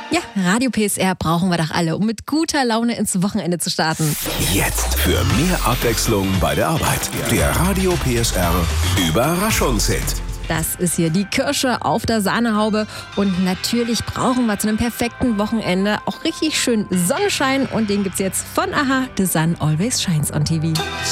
Ja, Radio PSR brauchen wir doch alle, um mit guter Laune ins Wochenende zu starten. Jetzt für mehr Abwechslung bei der Arbeit. Der Radio PSR Überraschungshit. Das ist hier die Kirsche auf der Sahnehaube. Und natürlich brauchen wir zu einem perfekten Wochenende auch richtig schön Sonnenschein. Und den gibt's jetzt von Aha. The Sun Always Shines on TV.